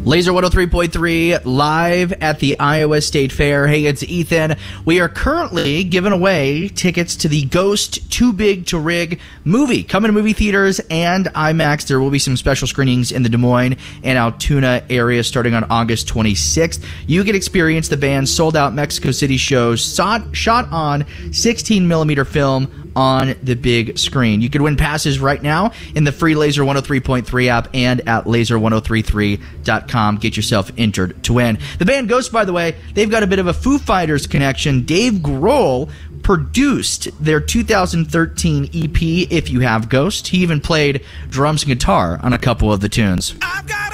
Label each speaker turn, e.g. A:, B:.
A: Laser 103.3 live at the Iowa State Fair. Hey, it's Ethan. We are currently giving away tickets to the Ghost Too Big to Rig movie. Coming to movie theaters and IMAX. There will be some special screenings in the Des Moines and Altoona area starting on August 26th. You can experience the band's sold-out Mexico City shows shot on 16mm film on the big screen. You could win passes right now in the free Laser 103.3 app and at laser1033.com. Get yourself entered to win. The band Ghost, by the way, they've got a bit of a Foo Fighters connection. Dave Grohl produced their 2013 EP, If You Have Ghost. He even played drums and guitar on a couple of the tunes.
B: I've got